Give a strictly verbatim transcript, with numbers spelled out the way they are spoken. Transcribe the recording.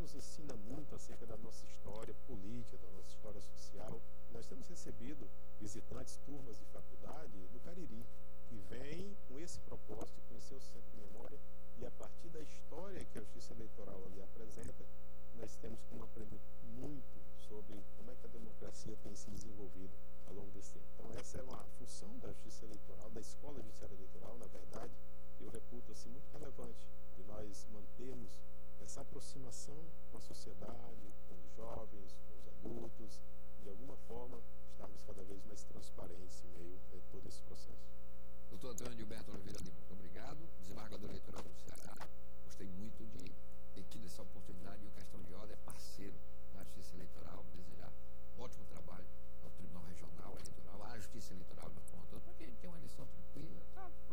nos ensina muito acerca da nossa história política, da nossa história social. Nós temos recebido visitantes, turmas de faculdade do Cariri, que vêm com esse propósito de conhecer o Centro de Memória, e a partir da história que a Justiça Eleitoral ali apresenta, nós temos como aprender muito sobre como é que a democracia tem se desenvolvido ao longo desse tempo. Então essa é uma função da Justiça Eleitoral, da Escola Judiciária Eleitoral, na verdade, que eu reputo assim, muito relevante, de nós mantermos essa aproximação com a sociedade, com os jovens, com os adultos, de alguma forma estarmos cada vez mais transparentes em meio a todo esse processo. Doutor Antônio Gilberto Oliveira Lima, muito obrigado. Desembargador eleitoral do Ceará, gostei muito de ter tido essa oportunidade, e o Questão de Ordem é parceiro da Justiça Eleitoral. Desejar um ótimo trabalho ao Tribunal Regional Eleitoral, à Justiça Eleitoral na forma toda, para que a gente tenha uma eleição tranquila, sabe?